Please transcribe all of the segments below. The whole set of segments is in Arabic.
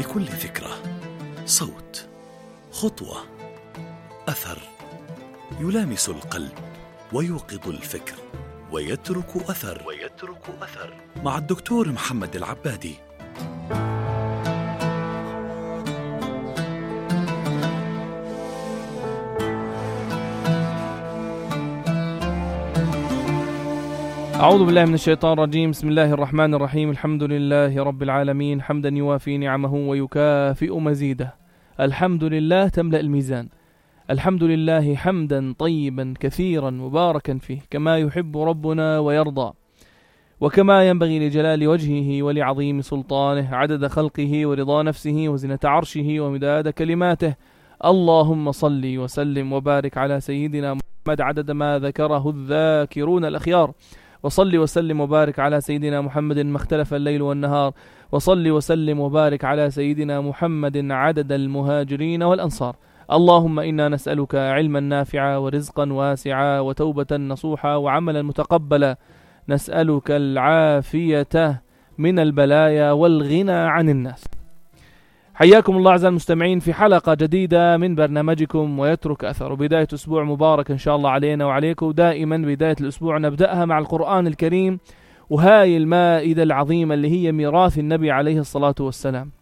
كل فكرة، صوت، خطوة، أثر يلامس القلب ويوقظ الفكر ويترك أثر مع الدكتور محمد العبادي. أعوذ بالله من الشيطان الرجيم. بسم الله الرحمن الرحيم. الحمد لله رب العالمين، حمدا يوافي نعمه ويكافئ مزيده. الحمد لله تملأ الميزان. الحمد لله حمدا طيبا كثيرا مباركا فيه كما يحب ربنا ويرضى، وكما ينبغي لجلال وجهه ولعظيم سلطانه، عدد خلقه ورضا نفسه وزنة عرشه ومداد كلماته. اللهم صل وسلم وبارك على سيدنا محمد عدد ما ذكره الذاكرون الأخيار، وصل وسلم وبارك على سيدنا محمد ما اختلف الليل والنهار، وصل وسلم وبارك على سيدنا محمد عدد المهاجرين والأنصار. اللهم إنا نسألك علما نافعا ورزقا واسعا وتوبة نصوحا وعملا متقبلا. نسألك العافية من البلايا والغنى عن الناس. حياكم الله أعزائي المستمعين في حلقة جديدة من برنامجكم ويترك أثر، وبداية أسبوع مبارك إن شاء الله علينا وعليكم. دائما بداية الأسبوع نبدأها مع القرآن الكريم، وهاي المائدة العظيمة اللي هي ميراث النبي عليه الصلاة والسلام.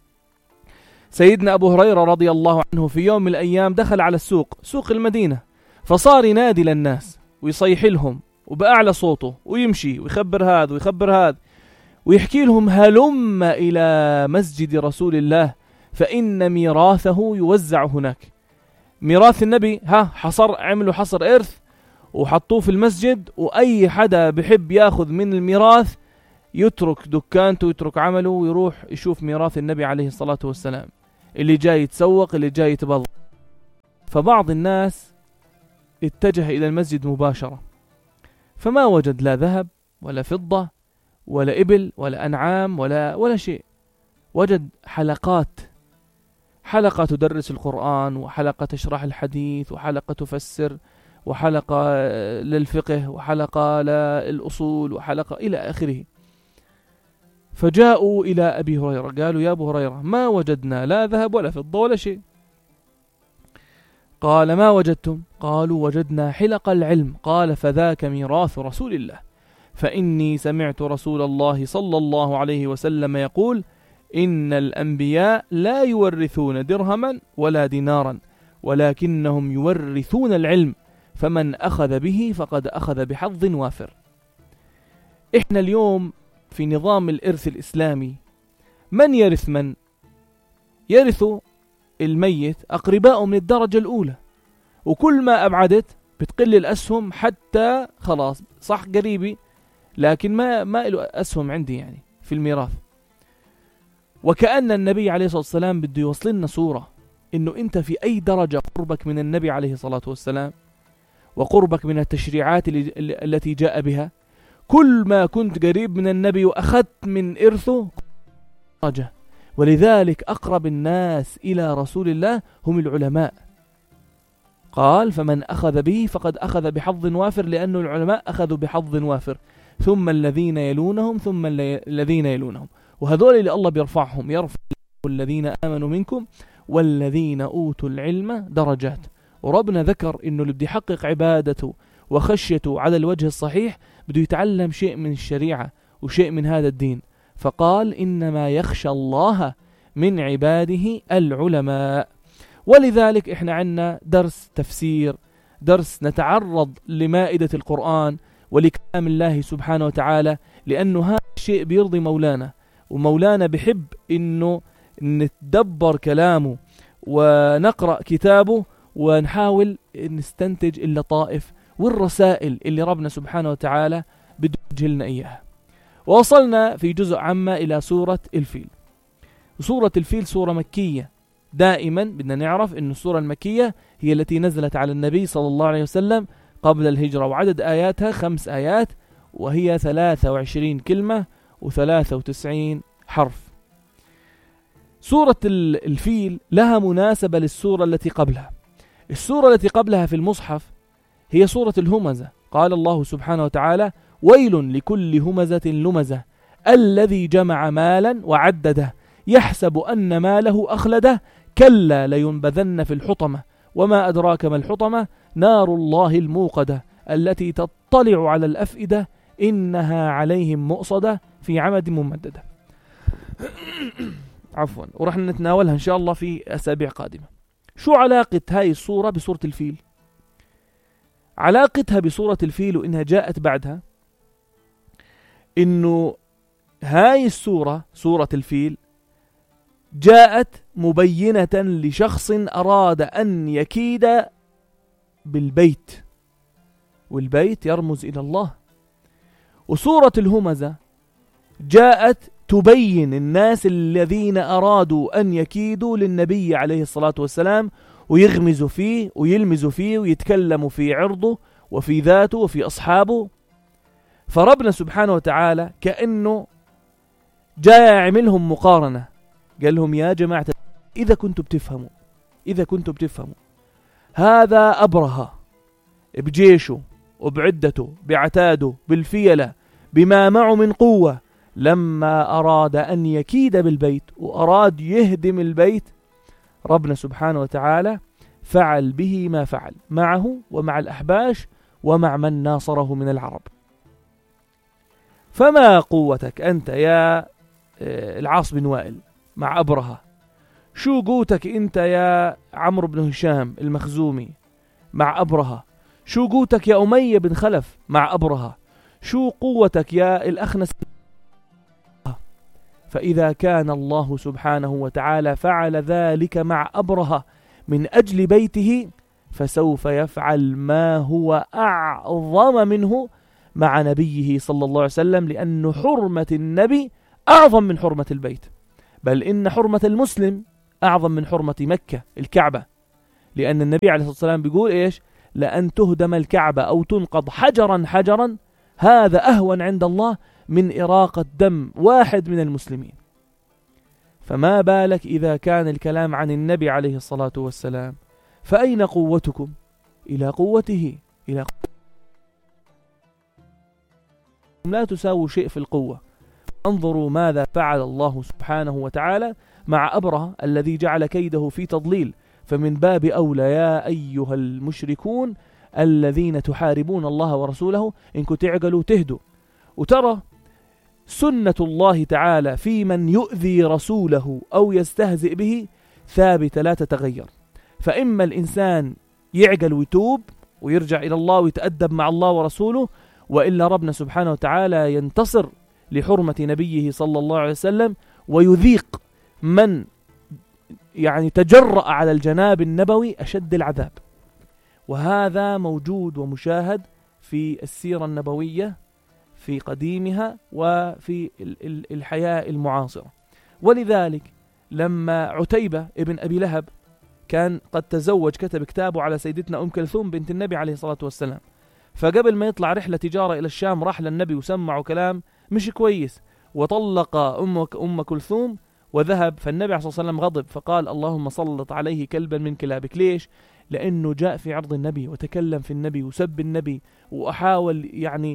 سيدنا أبو هريرة رضي الله عنه في يوم من الأيام دخل على سوق المدينة، فصار ينادي للناس ويصيح لهم وبأعلى صوته ويمشي ويخبر هذا ويخبر هذا ويحكي لهم هلم إلى مسجد رسول الله فإن ميراثه يوزع هناك. ميراث النبي عملوا حصر إرث وحطوه في المسجد، وأي حدا بحب ياخذ من الميراث يترك دكانته ويترك عمله ويروح يشوف ميراث النبي عليه الصلاة والسلام، اللي جاي يتسوق اللي جاي يتبضع. فبعض الناس اتجه إلى المسجد مباشرة، فما وجد لا ذهب ولا فضة ولا إبل ولا أنعام ولا شيء. وجد حلقة تدرس القرآن، وحلقة تشرح الحديث، وحلقة تفسر، وحلقة للفقه، وحلقة للأصول، وحلقة إلى آخره. فجاءوا إلى أبي هريرة قالوا يا أبو هريرة ما وجدنا لا ذهب ولا فضة ولا شيء. قال ما وجدتم؟ قالوا وجدنا حلق العلم. قال فذاك ميراث رسول الله، فإني سمعت رسول الله صلى الله عليه وسلم يقول إن الأنبياء لا يورثون درهما ولا دينارا ولكنهم يورثون العلم، فمن أخذ به فقد أخذ بحظ وافر. إحنا اليوم في نظام الإرث الإسلامي من يرث من؟ يرث الميت أقرباء من الدرجة الأولى، وكل ما أبعدت بتقل الأسهم حتى خلاص صح قريبي لكن ما له أسهم عندي يعني في الميراث. وكأن النبي عليه الصلاة والسلام بده يوصل لنا صورة إنه أنت في أي درجة قربك من النبي عليه الصلاة والسلام وقربك من التشريعات التي جاء بها، كل ما كنت قريب من النبي وأخذت من إرثه درجة. ولذلك أقرب الناس إلى رسول الله هم العلماء. قال فمن أخذ به فقد أخذ بحظ وافر، لأن العلماء أخذوا بحظ وافر، ثم الذين يلونهم ثم الذين يلونهم. وهذول اللي الله بيرفعهم، يرفع الذين آمنوا منكم والذين أوتوا العلم درجات. وربنا ذكر إنه اللي بده يحقق عبادته وخشيته على الوجه الصحيح بده يتعلم شيء من الشريعة وشيء من هذا الدين. فقال إنما يخشى الله من عباده العلماء. ولذلك إحنا عندنا درس تفسير، درس نتعرض لمائدة القرآن ولكلام الله سبحانه وتعالى، لأنه هذا الشيء بيرضي مولانا، ومولانا بحب إنه نتدبر كلامه ونقرأ كتابه ونحاول نستنتج اللطائف والرسائل اللي ربنا سبحانه وتعالى بده يوجه لنا إياها. ووصلنا في جزء عامة إلى سورة الفيل. وسورة الفيل سورة مكية. دائما بدنا نعرف إن السورة المكية هي التي نزلت على النبي صلى الله عليه وسلم قبل الهجرة، وعدد آياتها 5 آيات، وهي 23 كلمة و93 حرف. سورة الفيل لها مناسبة للسورة التي قبلها. السورة التي قبلها في المصحف هي سورة الهمزة. قال الله سبحانه وتعالى ويل لكل همزة لمزة الذي جمع مالا وعدده يحسب أن ماله أخلده كلا لينبذن في الحطمة وما أدراك ما الحطمة نار الله الموقدة التي تطلع على الأفئدة إنها عليهم مؤصدة في عمد ممددة. عفوا، ورح نتناولها إن شاء الله في أسابيع قادمة. شو علاقة هاي الصورة بصورة الفيل؟ علاقتها بصورة الفيل وإنها جاءت بعدها إنه هاي السورة، سورة الفيل، جاءت مبينة لشخص أراد أن يكيد بالبيت، والبيت يرمز إلى الله. وسورة الهمزة جاءت تبين الناس الذين أرادوا أن يكيدوا للنبي عليه الصلاة والسلام ويغمزوا فيه ويلمزوا فيه ويتكلموا في عرضه وفي ذاته وفي أصحابه. فربنا سبحانه وتعالى كأنه جاء يعملهم مقارنة، قال لهم يا جماعة إذا كنتم بتفهموا هذا أبرهة بجيشه وبعدته بعتاده بالفيلة بما معه من قوة، لما أراد أن يكيد بالبيت وأراد يهدم البيت، ربنا سبحانه وتعالى فعل به ما فعل معه ومع الأحباش ومع من ناصره من العرب. فما قوتك أنت يا العاص بن وائل مع أبرهة؟ شو قوتك أنت يا عمرو بن هشام المخزومي مع أبرهة؟ شو قوتك يا أمية بن خلف مع أبرهة؟ شو قوتك يا الأخنس؟ فإذا كان الله سبحانه وتعالى فعل ذلك مع أبرهة من أجل بيته، فسوف يفعل ما هو أعظم منه مع نبيه صلى الله عليه وسلم، لأن حرمة النبي أعظم من حرمة البيت، بل إن حرمة المسلم أعظم من حرمة مكة الكعبة، لأن النبي عليه الصلاة والسلام بيقول إيش؟ لأن تهدم الكعبة أو تنقض حجرا حجرا هذا أهون عند الله من إراقة دم واحد من المسلمين. فما بالك إذا كان الكلام عن النبي عليه الصلاة والسلام؟ فأين قوتكم؟ إلى قوته، لا تساووا شيء في القوة. انظروا ماذا فعل الله سبحانه وتعالى مع أبرهة الذي جعل كيده في تضليل. فمن باب أولى يا أيها المشركون الذين تحاربون الله ورسوله إنكم تعقلوا تهدوا. وترى سنة الله تعالى في من يؤذي رسوله أو يستهزئ به ثابتة لا تتغير. فإما الإنسان يعقل ويتوب ويرجع إلى الله ويتأدب مع الله ورسوله، وإلا ربنا سبحانه وتعالى ينتصر لحرمة نبيه صلى الله عليه وسلم ويذيق من يعني تجرأ على الجناب النبوي أشد العذاب. وهذا موجود ومشاهد في السيرة النبوية في قديمها وفي الحياة المعاصرة. ولذلك لما عتيبة ابن أبي لهب كان قد تزوج، كتب كتابه على سيدتنا أم كلثوم بنت النبي عليه الصلاة والسلام، فقبل ما يطلع رحلة تجارة إلى الشام راح للنبي وسمعوا كلام مش كويس وطلق أم كلثوم وذهب. فالنبي عليه الصلاة والسلام غضب فقال اللهم سلط عليه كلبا من كلابك. ليش؟ لأنه جاء في عرض النبي وتكلم في النبي وسب النبي وأحاول يعني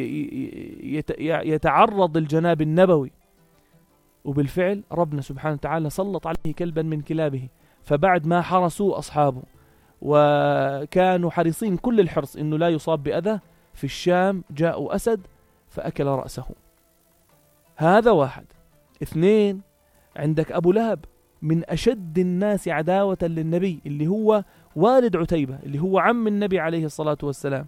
يتعرض الجناب النبوي، وبالفعل ربنا سبحانه وتعالى سلط عليه كلبا من كلابه. فبعد ما حرسوا أصحابه وكانوا حريصين كل الحرص إنه لا يصاب بأذى، في الشام جاءوا أسد فأكل رأسه. هذا واحد. اثنين، عندك أبو لهب من أشد الناس عداوة للنبي اللي هو والد عتيبة اللي هو عم النبي عليه الصلاة والسلام.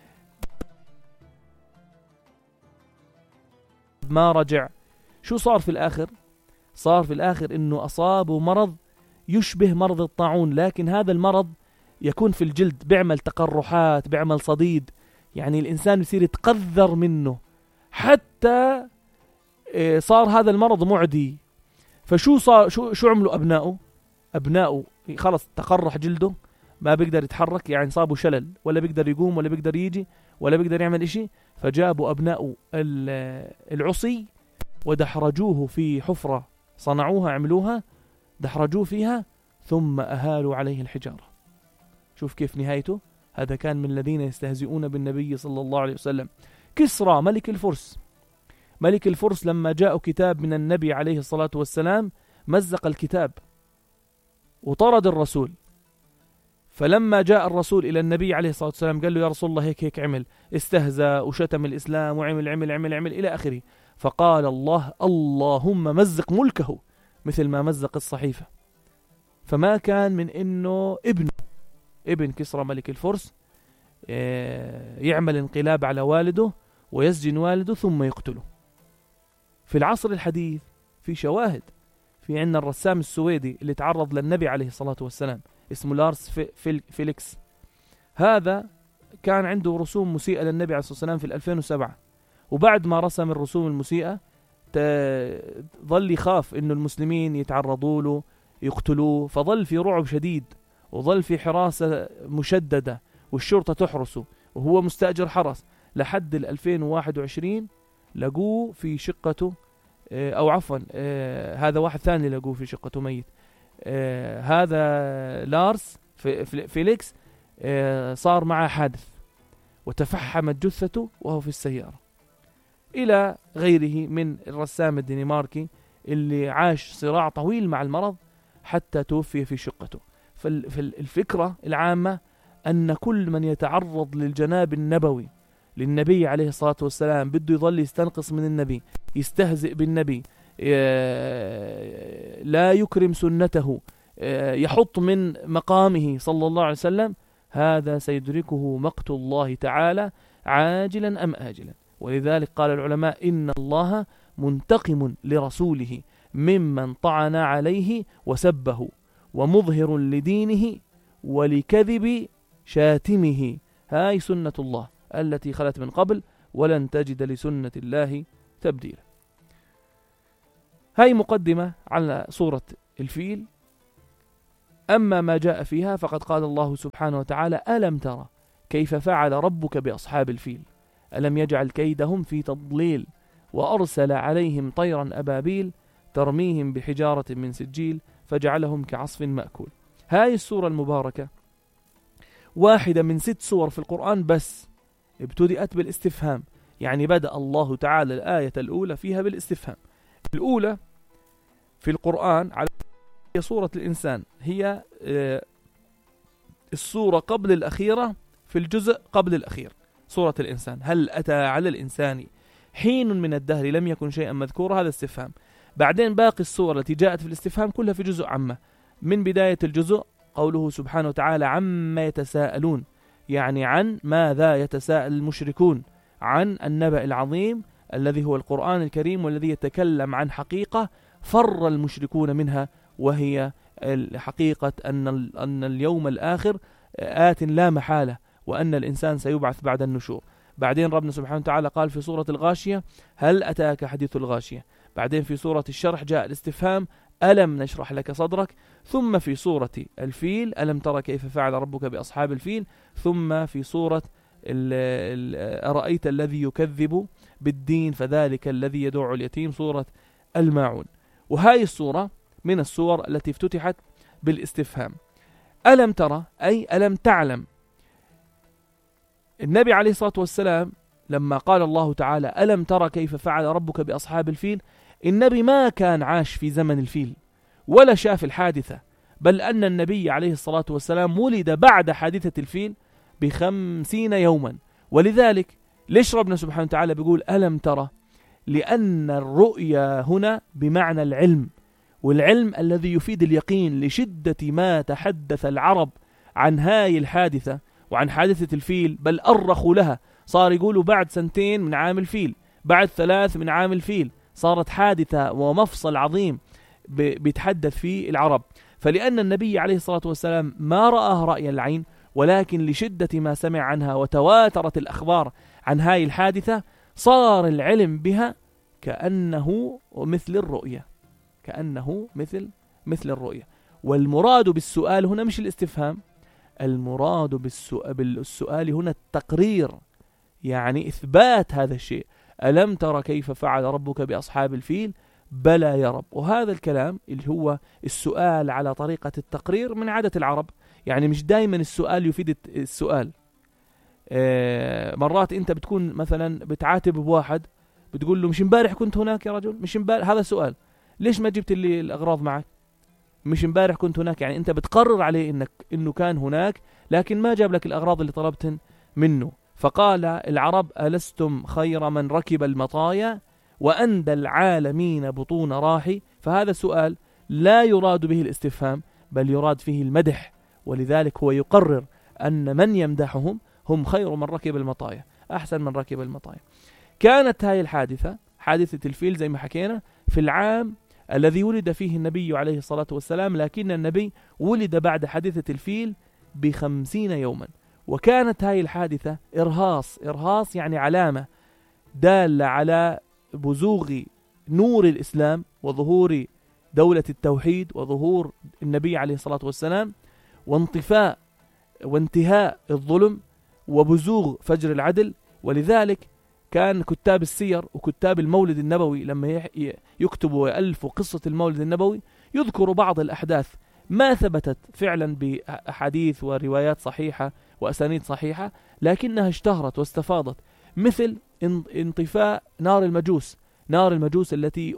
ما رجع، شو صار في الآخر؟ صار في الآخر إنه أصابه مرض يشبه مرض الطاعون، لكن هذا المرض يكون في الجلد، بيعمل تقرحات، بيعمل صديد، يعني الإنسان يصير يتقذر منه، حتى صار هذا المرض معدي. فشو صار؟ شو عملوا أبنائه خلص تقرح جلده، ما بيقدر يتحرك، يعني صابوا شلل، ولا بيقدر يقوم ولا بيقدر يجي ولا بيقدر يعمل إشي. فجابوا أبنائه العصي ودحرجوه في حفرة صنعوها، عملوها دحرجوه فيها ثم أهالوا عليه الحجارة. شوف كيف نهايته. هذا كان من الذين يستهزئون بالنبي صلى الله عليه وسلم. كسرى ملك الفرس لما جاء كتاب من النبي عليه الصلاة والسلام مزق الكتاب وطرد الرسول. فلما جاء الرسول إلى النبي عليه الصلاة والسلام قال له: يا رسول الله هيك عمل، استهزأ وشتم الإسلام وعمل عمل عمل عمل إلى آخره. فقال الله: اللهم مزق ملكه مثل ما مزق الصحيفة. فما كان من إنه ابن كسرى ملك الفرس يعمل انقلاب على والده ويسجن والده ثم يقتله. في العصر الحديث في شواهد. في عندنا الرسام السويدي اللي تعرض للنبي عليه الصلاة والسلام، اسمه لارس فيليكس. هذا كان عنده رسوم مسيئة للنبي عليه الصلاة والسلام في 2007، وبعد ما رسم الرسوم المسيئة ظل يخاف إنه المسلمين يتعرضوا له يقتلوه، فظل في رعب شديد وظل في حراسة مشددة والشرطة تحرسه وهو مستأجر حرس لحد 2021 لقوه في شقته، أو عفوا هذا واحد ثاني لقوه في شقته ميت. هذا لارس فيليكس صار معه حادث وتفحمت جثته وهو في السيارة، إلى غيره من الرسام الدنماركي اللي عاش صراع طويل مع المرض حتى توفي في شقته. فالفكرة العامة أن كل من يتعرض للجناب النبوي للنبي عليه الصلاة والسلام بده يظل يستنقص من النبي، يستهزئ بالنبي، لا يكرم سنته، يحط من مقامه صلى الله عليه وسلم، هذا سيدركه مقت الله تعالى عاجلا أم آجلا. ولذلك قال العلماء: إن الله منتقم لرسوله ممن طعن عليه وسبه، ومظهر لدينه ولكذب شاتمه. هاي سنة الله التي خلت من قبل، ولن تجد لسنة الله تبديلا. هاي مقدمة على سورة الفيل. أما ما جاء فيها فقد قال الله سبحانه وتعالى: ألم ترى كيف فعل ربك بأصحاب الفيل ألم يجعل كيدهم في تضليل وأرسل عليهم طيرا أبابيل ترميهم بحجارة من سجيل فجعلهم كعصف مأكول. هاي السورة المباركة واحدة من 6 سور في القرآن، بس ابتدأت بالاستفهام، يعني بدأ الله تعالى الآية الأولى فيها بالاستفهام. الأولى في القرآن على هي سورة الإنسان، هي السورة قبل الأخيرة في الجزء قبل الأخير. سورة الإنسان: هل أتى على الإنسان حين من الدهر لم يكن شيئا مذكورا، هذا استفهام. بعدين باقي السورة التي جاءت في الاستفهام كلها في جزء عامة. من بداية الجزء قوله سبحانه وتعالى: عما يتساءلون، يعني عن ماذا يتساءل المشركون، عن النبأ العظيم الذي هو القرآن الكريم، والذي يتكلم عن حقيقة فر المشركون منها، وهي حقيقة أن اليوم الآخر آت لا محالة، وأن الإنسان سيبعث بعد النشور. بعدين ربنا سبحانه وتعالى قال في سورة الغاشية: هل أتاك حديث الغاشية. بعدين في سورة الشرح جاء الاستفهام: ألم نشرح لك صدرك. ثم في سورة الفيل: ألم ترى كيف فعل ربك بأصحاب الفيل. ثم في سورة أرأيت الذي يكذب بالدين فذلك الذي يدعو اليتيم، سورة الماعون. وهاي السورة من السور التي افتتحت بالاستفهام. ألم ترى أي ألم تعلم. النبي عليه الصلاة والسلام لما قال الله تعالى: ألم ترى كيف فعل ربك بأصحاب الفيل، النبي ما كان عاش في زمن الفيل ولا شاف الحادثة، بل أن النبي عليه الصلاة والسلام ولد بعد حادثة الفيل ب50 يوما. ولذلك ليش ربنا سبحانه وتعالى بيقول ألم ترى؟ لأن الرؤيا هنا بمعنى العلم، والعلم الذي يفيد اليقين، لشدة ما تحدث العرب عن هاي الحادثة وعن حادثة الفيل، بل أرخوا لها. صار يقولوا بعد 2 من عام الفيل، بعد 3 من عام الفيل، صارت حادثة ومفصل عظيم بيتحدث فيه العرب. فلأن النبي عليه الصلاة والسلام ما رآه رأي العين، ولكن لشدة ما سمع عنها وتواترت الأخبار عن هاي الحادثة، صار العلم بها كأنه مثل الرؤية، كأنه مثل الرؤية. والمراد بالسؤال هنا مش الاستفهام، المراد بالسؤال هنا التقرير، يعني إثبات هذا الشيء. ألم ترى كيف فعل ربك بأصحاب الفيل؟ بلى يا رب. وهذا الكلام اللي هو السؤال على طريقة التقرير من عادة العرب، يعني مش دايما السؤال يفيد السؤال. مرات انت بتكون مثلا بتعاتب بواحد، بتقول له: مش امبارح كنت هناك يا رجل؟ مش امبارح، هذا سؤال. ليش ما جبت لي الأغراض معك؟ مش امبارح كنت هناك. يعني أنت بتقرر عليه إنه كان هناك، لكن ما جاب لك الأغراض اللي طلبتن منه. فقال العرب: ألستم خير من ركب المطايا وأندى العالمين بطون راحي. فهذا سؤال لا يراد به الاستفهام، بل يراد فيه المدح، ولذلك هو يقرر أن من يمدحهم هم خير من ركب المطايا، أحسن من ركب المطايا. كانت هاي الحادثة، حادثة الفيل زي ما حكينا، في العام الذي ولد فيه النبي عليه الصلاة والسلام، لكن النبي ولد بعد حادثة الفيل ب50 يوما. وكانت هاي الحادثة إرهاص يعني علامة دالة على بزوغ نور الإسلام وظهور دولة التوحيد وظهور النبي عليه الصلاة والسلام، وانتهاء الظلم وبزوغ فجر العدل. ولذلك كان كتاب السير وكتاب المولد النبوي لما يكتبوا ويألفوا قصة المولد النبوي يذكروا بعض الأحداث ما ثبتت فعلا بأحاديث وروايات صحيحة وأسانيد صحيحة، لكنها اشتهرت واستفاضت، مثل انطفاء نار المجوس التي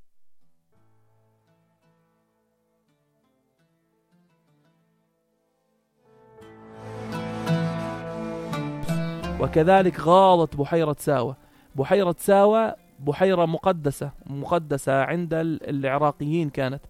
وكذلك غاضت بحيرة ساوى بحيرة مقدسة عند العراقيين كانت.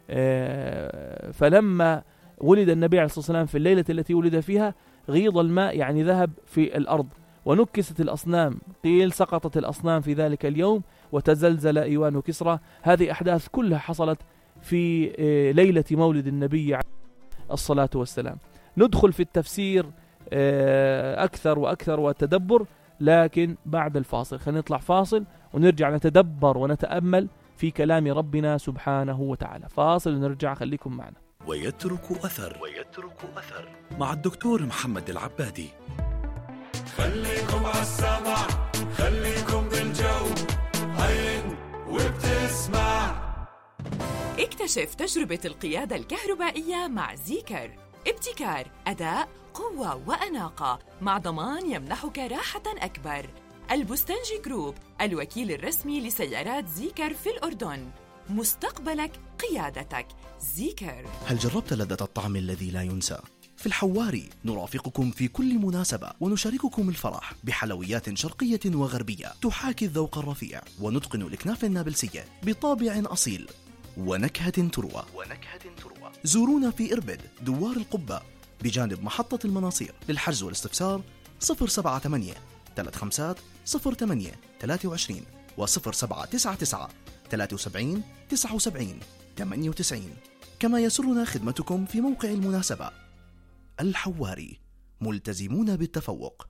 فلما ولد النبي عليه الصلاة والسلام في الليلة التي ولد فيها غيض الماء، يعني ذهب في الأرض، ونكست الأصنام، قيل سقطت الأصنام في ذلك اليوم، وتزلزل إيوان كسرى. هذه أحداث كلها حصلت في ليلة مولد النبي عليه الصلاة والسلام. ندخل في التفسير أكثر وأكثر وتدبر، لكن بعد الفاصل. خلينا نطلع فاصل ونرجع نتدبر ونتأمل في كلام ربنا سبحانه وتعالى. فاصل ونرجع، خليكم معنا. ويترك أثر مع الدكتور محمد العبادي. خليكم عالسمع، خليكم بالجو، هين وبتسمع. اكتشف تجربة القيادة الكهربائية مع زيكر. ابتكار، أداء، قوة وأناقة، مع ضمان يمنحك راحة أكبر. البستنجي جروب، الوكيل الرسمي لسيارات زيكر في الأردن. مستقبلك قيادتك. زيكر. هل جربت لذة الطعم الذي لا ينسى؟ في الحواري نرافقكم في كل مناسبة ونشارككم الفرح بحلويات شرقية وغربية تحاكي الذوق الرفيع، ونتقن الإكنافة النابلسية بطابع أصيل ونكهة تروى. زورونا في إربد دوار القبة بجانب محطة المناصير. للحجز والاستفسار 078 35 08 23 و 0799 73 79 98. كما يسرنا خدمتكم في موقع المناسبة. الحواري، ملتزمون بالتفوق.